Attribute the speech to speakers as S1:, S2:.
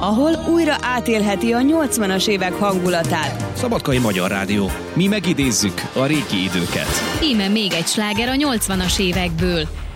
S1: ahol újra átélheti a 80-as évek hangulatát.
S2: Szabadkai Magyar Rádió. Mi megidézzük a régi időket.
S3: Íme még egy sláger a 80-as évekből.